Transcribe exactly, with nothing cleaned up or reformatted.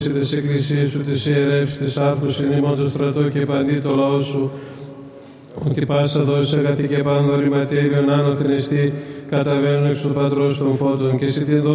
της Εκκλησίας σου, της ιερεύς, της άρχους, συνήμων του στρατό και παντή το λαό σου, ότι πάσα δόση αγαθή και πάνδο ρηματήριον άνωθεν εστί, καταβαίνουν εξ του Πατρός των φώτων και εσύ την